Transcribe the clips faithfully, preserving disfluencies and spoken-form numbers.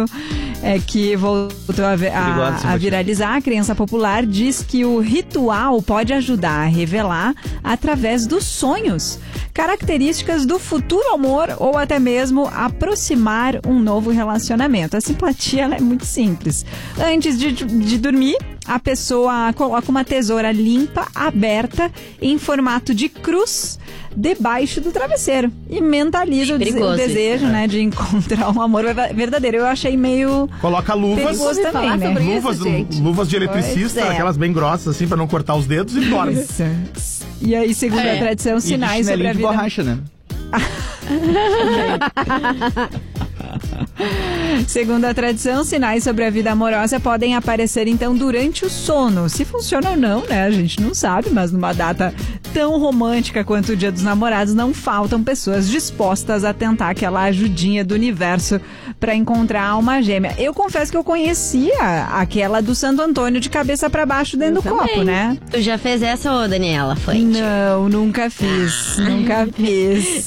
É que voltou a, a, a viralizar. A crença popular diz que o ritual pode ajudar a revelar, através dos sonhos, características do futuro amor ou até mesmo aproximar um novo relacionamento. A simpatia ela é muito simples. Antes de, de dormir, a pessoa coloca uma tesoura limpa, aberta, em formato de cruz, debaixo do travesseiro e mentaliza o, des- o desejo, né, de encontrar um amor verdadeiro. Eu achei meio coloca luvas também, né? luvas, isso, luvas de eletricista, é. aquelas bem grossas assim pra não cortar os dedos e dorme. E aí, segundo é. a tradição, sinais sobre a vida. De borracha, né? Segundo a tradição, sinais sobre a vida amorosa podem aparecer então durante o sono. Se funciona ou não, né? A gente não sabe, mas numa data tão romântica quanto o Dia dos Namorados, não faltam pessoas dispostas a tentar aquela ajudinha do universo para encontrar a alma gêmea. Eu confesso que eu conhecia aquela do Santo Antônio de cabeça para baixo dentro eu do também. copo, né? Tu já fez essa, ô Daniela? Foi? Não, nunca fiz. nunca fiz.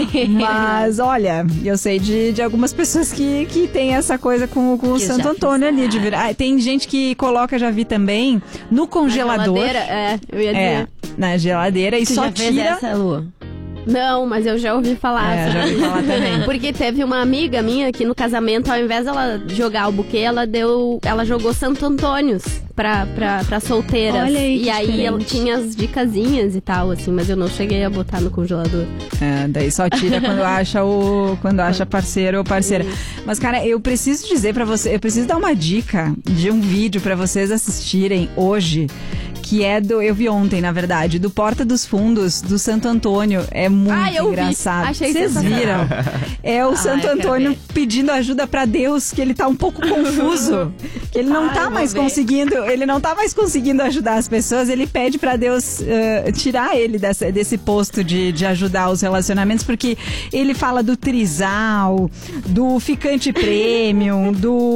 Mas, olha, eu sei de, de algumas pessoas que, que tem essa coisa com, com o Santo Antônio ali. De vir... ah, tem gente que coloca, já vi também, no congelador. Na geladeira, é, eu ia dizer. É, na geladeira e tu só já tira... fez essa, Lu? Não, mas eu já ouvi falar. É, já ouvi falar também. Porque teve uma amiga minha que no casamento, ao invés dela jogar o buquê, ela deu, ela jogou Santo Antônios pra, pra, pra solteiras. Olha aí, que e aí diferente. ela tinha as dicasinhas e tal, assim, mas eu não cheguei a botar no congelador. É, daí só tira quando acha o quando acha parceiro ou parceira. Mas, cara, eu preciso dizer pra você, eu preciso dar uma dica de um vídeo pra vocês assistirem hoje, que é do, eu vi ontem, na verdade, do Porta dos Fundos, do Santo Antônio. É muito ah, eu engraçado. Vi. Achei Vocês viram? É o ah, Santo Antônio pedindo ajuda pra Deus, que ele tá um pouco confuso. Que ele não ah, tá mais ver. conseguindo, ele não tá mais conseguindo ajudar as pessoas. Ele pede pra Deus uh, tirar ele dessa, desse posto de, de ajudar os relacionamentos, porque ele fala do trisal, do ficante premium,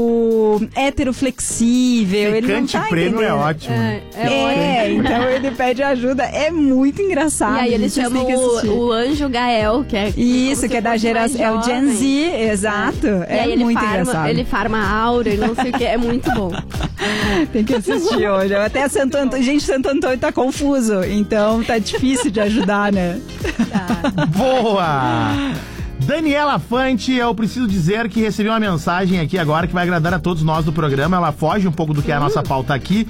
do hétero flexível. Ficante ele não tá premium entendendo. é ótimo. É, é, é, é então ele pede ajuda. É muito engraçado. E aí eles chamam o, o Anjo Gael, que é isso, que é da geração, é o Gen Z, exato. É, é muito farma, engraçado. Ele farma aura e não sei o que, é muito bom. Tem que assistir hoje. Até Santo Antônio, gente, Santo Antônio tá confuso, então tá difícil de ajudar, né? Tá. Boa! Daniela Fante, eu preciso dizer que recebi uma mensagem aqui agora que vai agradar a todos nós do programa. Ela foge um pouco do que é a nossa pauta aqui,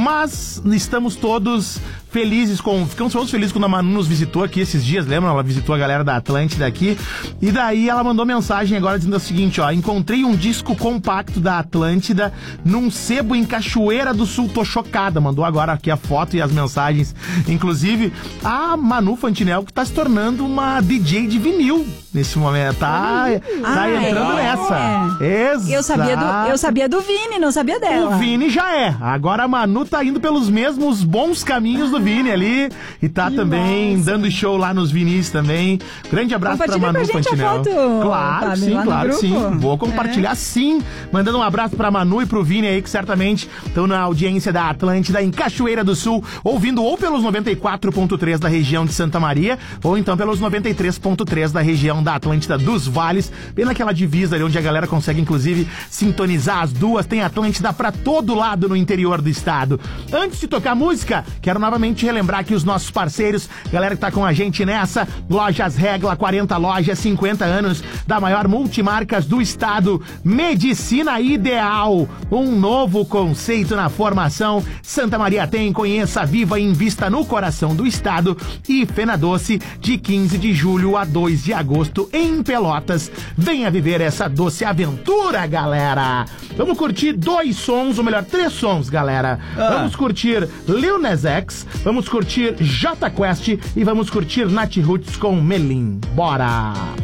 mas estamos todos felizes com... Ficamos todos felizes quando a Manu nos visitou aqui esses dias, lembram? Ela visitou a galera da Atlântida aqui. E daí ela mandou mensagem agora dizendo o seguinte, ó: encontrei um disco compacto da Atlântida num sebo em Cachoeira do Sul. Tô chocada. Mandou agora aqui a foto e as mensagens. Inclusive, a Manu Fantinel, que tá se tornando uma D J de vinil nesse momento. Tá, tá ah, entrando é. nessa. Exato. Eu sabia, do, eu sabia do Vini, não sabia dela. O Vini já é. Agora a Manu tá indo pelos mesmos bons caminhos do Vini ali. E tá que também massa. Dando show lá nos Vinis também. Grande abraço pra Manu Fantinel. Claro que sim, claro que sim. Vou compartilhar é. sim. Mandando um abraço pra Manu e pro Vini aí, que certamente estão na audiência da Atlântida em Cachoeira do Sul, ouvindo ou pelos noventa e quatro ponto três da região de Santa Maria, ou então pelos noventa e três ponto três da região da Atlântida dos Vales, bem naquela divisa ali onde a galera consegue inclusive sintonizar as duas. Tem Atlântida pra todo lado no interior do estado. Antes de tocar música, quero novamente relembrar aqui os nossos parceiros, galera que tá com a gente nessa: Lojas Regla, quarenta lojas, cinquenta anos da maior multimarcas do estado. Medicina Ideal, um novo conceito na formação. Santa Maria tem, conheça, viva e invista no coração do estado. E Fena Doce, de quinze de julho a dois de agosto em Pelotas. Venha viver essa doce aventura, galera. Vamos curtir dois sons, ou melhor, três sons, galera. Ah. Vamos curtir Lil Nas X, vamos curtir Jota Quest e vamos curtir Nat Roots com Melim. Bora!